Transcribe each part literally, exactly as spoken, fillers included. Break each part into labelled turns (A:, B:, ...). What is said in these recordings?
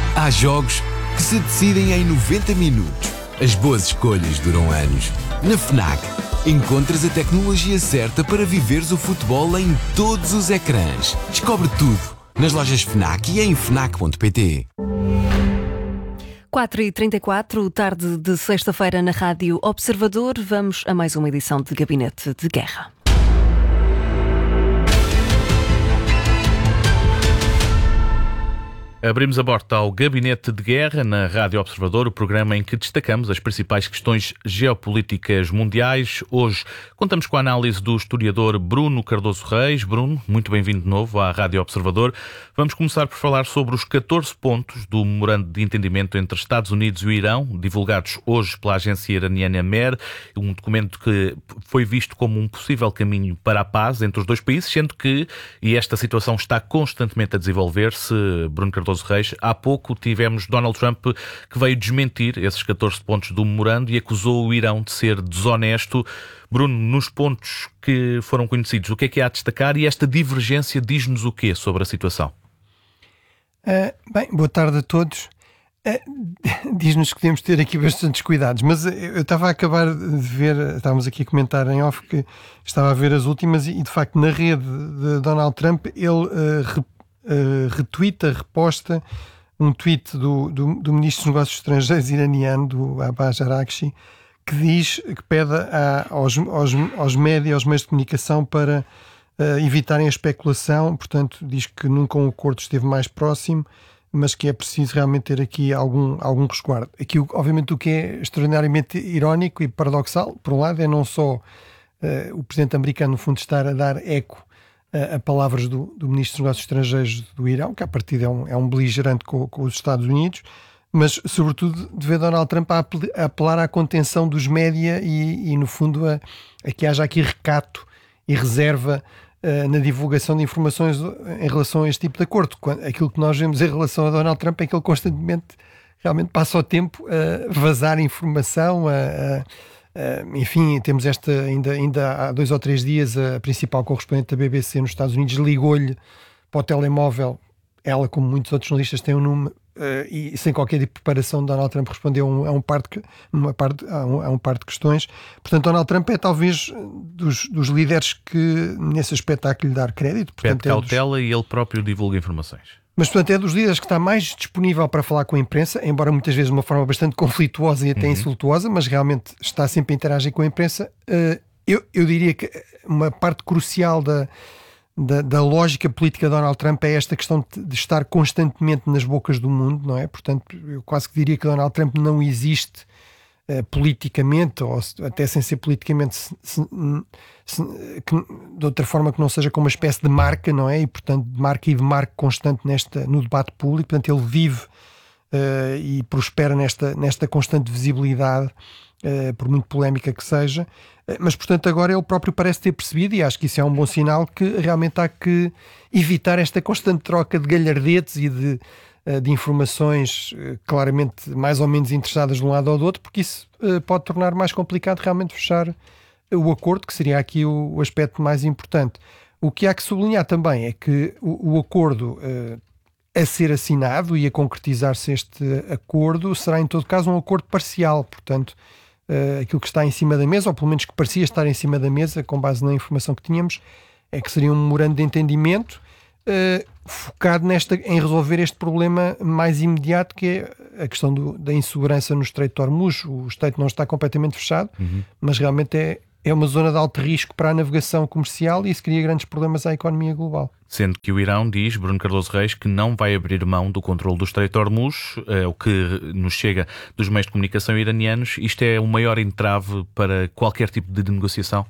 A: Há jogos que se decidem em noventa minutos. As boas escolhas duram anos. Na FNAC, encontras a tecnologia certa para viveres o futebol em todos os ecrãs. Descobre tudo nas lojas FNAC e em fnac ponto pt.
B: quatro e trinta e quatro, tarde de sexta-feira na Rádio Observador. Vamos a mais uma edição de Gabinete de Guerra.
C: Abrimos a porta ao Gabinete de Guerra na Rádio Observador, o programa em que destacamos as principais questões geopolíticas mundiais. Hoje contamos com a análise do historiador Bruno Cardoso Reis. Bruno, muito bem-vindo de novo à Rádio Observador. Vamos começar por falar sobre os catorze pontos do memorando de entendimento entre Estados Unidos e o Irão, divulgados hoje pela agência iraniana Mer, um documento que foi visto como um possível caminho para a paz entre os dois países, sendo que, e esta situação está constantemente a desenvolver-se, Bruno Cardoso Reis, há pouco tivemos Donald Trump que veio desmentir esses catorze pontos do memorando e acusou o Irão de ser desonesto. Bruno, nos pontos que foram conhecidos, o que é que há a destacar e esta divergência diz-nos o quê sobre a situação?
D: Uh, bem, boa tarde a todos. Uh, diz-nos que temos de ter aqui bastantes cuidados, mas eu estava a acabar de ver, estávamos aqui a comentar em off que estava a ver as últimas e de facto na rede de Donald Trump ele uh, re, uh, retweeta, reposta um tweet do, do, do Ministro dos Negócios Estrangeiros iraniano, do Abbas Araghchi, que diz, que pede a, aos, aos, aos médias, aos meios de comunicação para uh, evitarem a especulação. Portanto, diz que nunca um acordo esteve mais próximo, mas que é preciso realmente ter aqui algum, algum resguardo. Aqui, obviamente, o que é extraordinariamente irónico e paradoxal, por um lado, é não só uh, o presidente americano, no fundo, estar a dar eco uh, a palavras do, do Ministro dos Negócios Estrangeiros do Irão, que a partida é um, é um beligerante com, com os Estados Unidos, mas, sobretudo, de ver Donald Trump a, a apelar à contenção dos média e, e no fundo, a, a que haja aqui recato e reserva uh, na divulgação de informações em relação a este tipo de acordo. Quando, aquilo que nós vemos em relação a Donald Trump é que ele constantemente realmente passa o tempo a vazar informação, a, a, a, enfim, temos esta, ainda, ainda há dois ou três dias, a principal correspondente da B B C nos Estados Unidos ligou-lhe para o telemóvel, ela, como muitos outros jornalistas, tem um número, Uh, e sem qualquer tipo de preparação, Donald Trump respondeu a um, a um, par, de, uma parte, a um, a um par de questões. Portanto, Donald Trump é talvez dos, dos líderes que nesse aspecto há que lhe dar crédito. Portanto,
C: pede cautela é dos... e ele próprio divulga informações. Mas,
D: portanto, é dos líderes que está mais disponível para falar com a imprensa, embora muitas vezes de uma forma bastante conflituosa e até uhum. insultuosa, mas realmente está sempre a interagir com a imprensa. Uh, eu, eu diria que uma parte crucial da Da, da lógica política de Donald Trump é esta questão de, de estar constantemente nas bocas do mundo, não é? Portanto, eu quase que diria que Donald Trump não existe uh, politicamente, ou se, até sem ser politicamente, se, se, se, que, de outra forma que não seja como uma espécie de marca, não é? E, portanto, de marca e de marca constante nesta, no debate público. Portanto, ele vive uh, e prospera nesta, nesta constante visibilidade, uh, por muito polémica que seja. Mas, portanto, agora ele próprio parece ter percebido, e acho que isso é um bom sinal, que realmente há que evitar esta constante troca de galhardetes e de, de informações claramente mais ou menos interessadas de um lado ou do outro, porque isso pode tornar mais complicado realmente fechar o acordo, que seria aqui o, o aspecto mais importante. O que há que sublinhar também é que o, o acordo a ser assinado e a concretizar-se este acordo será, em todo caso, um acordo parcial, portanto, Uh, aquilo que está em cima da mesa, ou pelo menos que parecia estar em cima da mesa, com base na informação que tínhamos, é que seria um memorando de entendimento uh, focado nesta, em resolver este problema mais imediato, que é a questão do, da insegurança no Estreito de Hormuz. O Estreito não está completamente fechado, uhum. mas realmente é, é uma zona de alto risco para a navegação comercial e isso cria grandes problemas à economia global.
C: Sendo que o Irão diz, Bruno Cardoso Reis, que não vai abrir mão do controle do Estreito de Hormuz, é o que nos chega dos meios de comunicação iranianos. Isto é o maior entrave para qualquer tipo de negociação?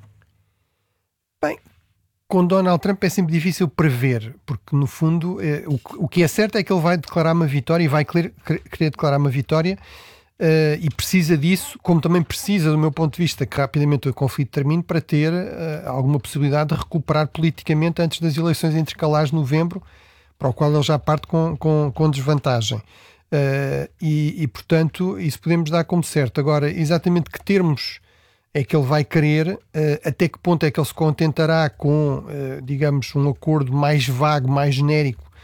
D: Bem, com Donald Trump é sempre difícil prever, porque no fundo é, o, o que é certo é que ele vai declarar uma vitória e vai querer, querer declarar uma vitória uh, e precisa disso, como também precisa, do meu ponto de vista, que rapidamente o conflito termine para ter uh, alguma possibilidade de recuperar politicamente antes das eleições intercalares de novembro, para o qual ele já parte com, com, com desvantagem. Uh, e, e, portanto, isso podemos dar como certo. Agora, exatamente que termos é que ele vai querer, uh, até que ponto é que ele se contentará com, uh, digamos, um acordo mais vago, mais genérico,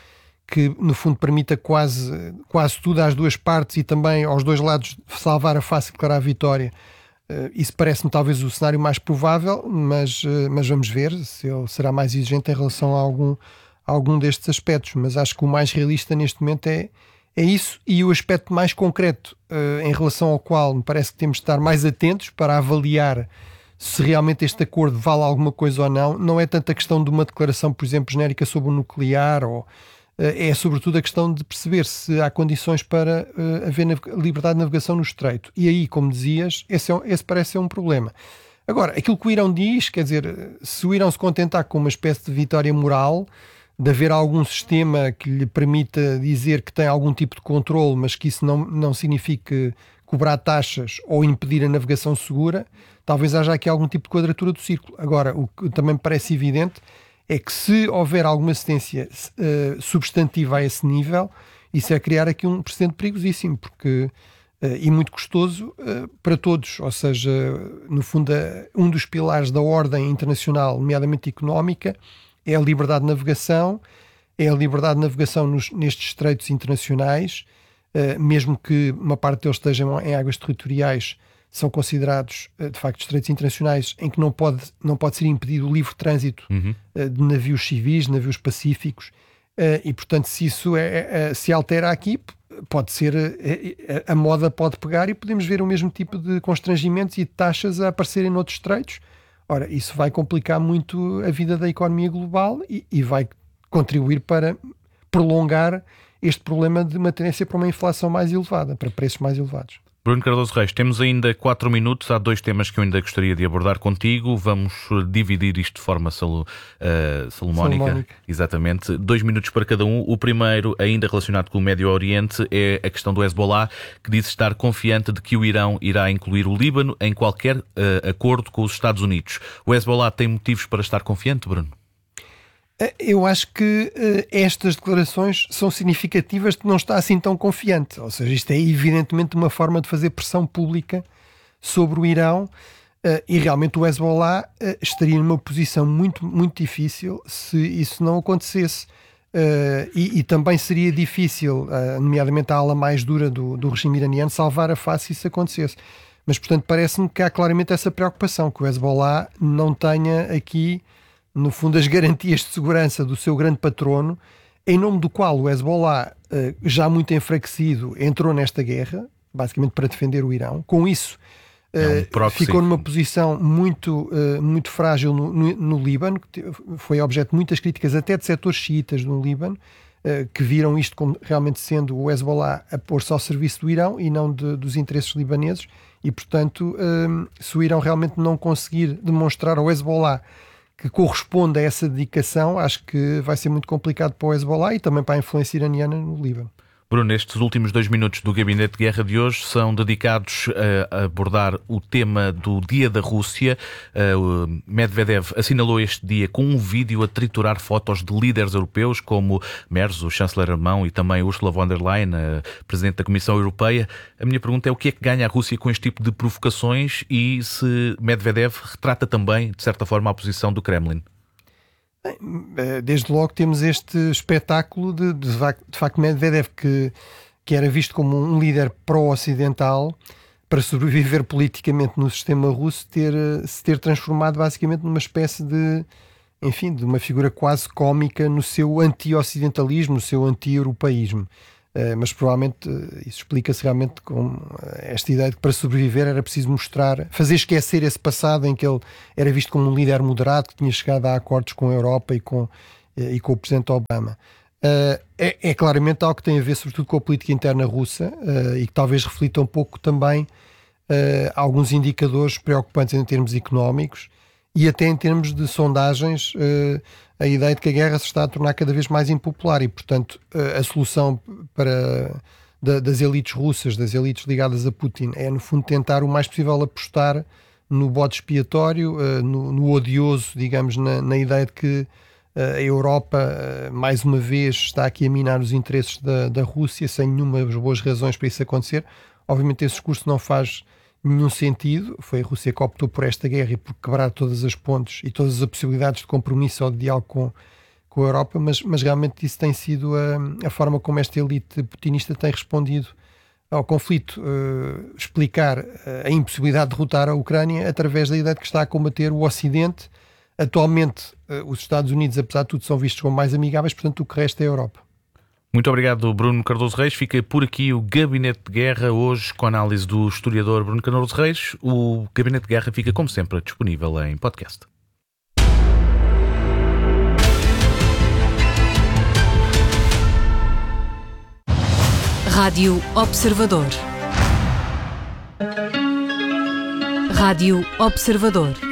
D: que no fundo permita quase, quase tudo às duas partes e também aos dois lados salvar a face e declarar a vitória. Uh, isso parece-me talvez o cenário mais provável, mas, uh, mas vamos ver se ele será mais exigente em relação a algum, a algum destes aspectos. Mas acho que o mais realista neste momento é, é isso, e o aspecto mais concreto uh, em relação ao qual me parece que temos de estar mais atentos para avaliar se realmente este acordo vale alguma coisa ou não, não é tanto a questão de uma declaração, por exemplo, genérica sobre o nuclear, ou é sobretudo a questão de perceber se há condições para uh, haver liberdade de navegação no Estreito. E aí, como dizias, esse, é, esse parece ser um problema. Agora, aquilo que o Irão diz, quer dizer, se o Irão se contentar com uma espécie de vitória moral, de haver algum sistema que lhe permita dizer que tem algum tipo de controle, mas que isso não, não signifique cobrar taxas ou impedir a navegação segura, talvez haja aqui algum tipo de quadratura do círculo. Agora, o que também me parece evidente é que se houver alguma assistência uh, substantiva a esse nível, isso é criar aqui um precedente perigosíssimo, porque, uh, e muito custoso uh, para todos. Ou seja, no fundo, uh, um dos pilares da ordem internacional, nomeadamente económica, é a liberdade de navegação, é a liberdade de navegação nos, nestes estreitos internacionais, uh, mesmo que uma parte deles estejam em águas territoriais, são considerados, de facto, estreitos internacionais em que não pode, não pode ser impedido o livre trânsito uhum. de navios civis, de navios pacíficos, e, portanto, se isso é, é, se altera aqui, pode ser, a moda pode pegar e podemos ver o mesmo tipo de constrangimentos e de taxas a aparecerem noutros estreitos. Ora, isso vai complicar muito a vida da economia global e, e vai contribuir para prolongar este problema de uma tendência para uma inflação mais elevada, para preços mais elevados.
C: Bruno Cardoso Reis, temos ainda quatro minutos. Há dois temas que eu ainda gostaria de abordar contigo. Vamos dividir isto de forma salo, uh, salomónica. salomónica. Exatamente. Dois minutos para cada um. O primeiro, ainda relacionado com o Médio Oriente, é a questão do Hezbollah, que diz estar confiante de que o Irão irá incluir o Líbano em qualquer uh, acordo com os Estados Unidos. O Hezbollah tem motivos para estar confiante, Bruno?
D: Eu acho que uh, estas declarações são significativas de que não está assim tão confiante. Ou seja, isto é evidentemente uma forma de fazer pressão pública sobre o Irão uh, e realmente o Hezbollah uh, estaria numa posição muito, muito difícil se isso não acontecesse. Uh, e, e também seria difícil, uh, nomeadamente a ala mais dura do, do regime iraniano, salvar a face se isso acontecesse. Mas, portanto, parece-me que há claramente essa preocupação, que o Hezbollah não tenha aqui, no fundo, as garantias de segurança do seu grande patrono, em nome do qual o Hezbollah, já muito enfraquecido, entrou nesta guerra, basicamente para defender o Irão. Com isso, é um ficou numa posição muito, muito frágil no, no, no Líbano, que foi objeto de muitas críticas, até de setores xiitas no Líbano, que viram isto como realmente sendo o Hezbollah a pôr-se ao serviço do Irão e não de, dos interesses libaneses. E, portanto, se o Irão realmente não conseguir demonstrar ao Hezbollah que corresponde a essa dedicação, acho que vai ser muito complicado para o Hezbollah e também para a influência iraniana no Líbano.
C: Bruno, estes últimos dois minutos do Gabinete de Guerra de hoje são dedicados a abordar o tema do Dia da Rússia. O Medvedev assinalou este dia com um vídeo a triturar fotos de líderes europeus como Merz, o chanceler alemão, e também Ursula von der Leyen, a presidente da Comissão Europeia. A minha pergunta é o que é que ganha a Rússia com este tipo de provocações e se Medvedev retrata também, de certa forma, a posição do Kremlin?
D: Desde logo temos este espetáculo de, de, de facto Medvedev, que, que era visto como um líder pró-ocidental, para sobreviver politicamente no sistema russo, ter, se ter transformado basicamente numa espécie de, enfim, de uma figura quase cómica no seu anti-ocidentalismo, no seu anti-europeísmo. Uh, mas provavelmente uh, isso explica-se realmente com uh, esta ideia de que para sobreviver era preciso mostrar, fazer esquecer esse passado em que ele era visto como um líder moderado que tinha chegado a acordos com a Europa e com, uh, e com o presidente Obama. Uh, é, é claramente algo que tem a ver sobretudo com a política interna russa uh, e que talvez reflita um pouco também uh, alguns indicadores preocupantes em termos económicos e até em termos de sondagens, uh, a ideia de que a guerra se está a tornar cada vez mais impopular e, portanto, uh, a solução para, da, das elites russas, das elites ligadas a Putin, é, no fundo, tentar o mais possível apostar no bode expiatório, uh, no, no odioso, digamos, na, na ideia de que uh, a Europa, uh, mais uma vez, está aqui a minar os interesses da, da Rússia, sem nenhuma boas razões para isso acontecer. Obviamente, esse discurso não faz nenhum sentido. Foi a Rússia que optou por esta guerra e por quebrar todas as pontes e todas as possibilidades de compromisso ou de diálogo com, com a Europa, mas, mas realmente isso tem sido a, a forma como esta elite putinista tem respondido ao conflito, uh, explicar a impossibilidade de derrotar a Ucrânia através da ideia de que está a combater o Ocidente. Atualmente, uh, os Estados Unidos, apesar de tudo, são vistos como mais amigáveis, portanto, o que resta é a Europa.
C: Muito obrigado, Bruno Cardoso Reis. Fica por aqui o Gabinete de Guerra, hoje com a análise do historiador Bruno Cardoso Reis. O Gabinete de Guerra fica, como sempre, disponível em podcast.
B: Rádio Observador. Rádio Observador.